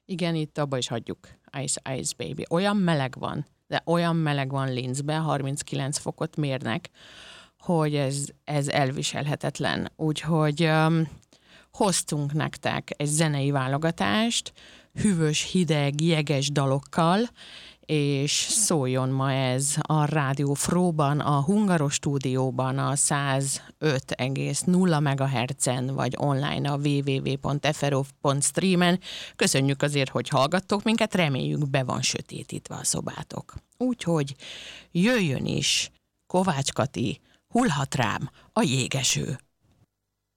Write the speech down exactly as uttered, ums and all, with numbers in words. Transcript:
Igen, itt abba is hagyjuk. Ice, ice baby. Olyan meleg van, de olyan meleg van Linzben, harminckilenc fokot mérnek, hogy ez, ez elviselhetetlen. Úgyhogy um, hoztunk nektek egy zenei válogatást, hűvös, hideg, jeges dalokkal, és szóljon ma ez a Rádió Fróban, a Hungaros stúdióban a száz öt egész nulla megahertzen, vagy online a double-u double-u double-u pont f r o pont streamen. Köszönjük azért, hogy hallgattok minket, reméljük be van sötétítve a szobátok. Úgyhogy jöjjön is Kovács Kati, Hullhat rám a jégeső.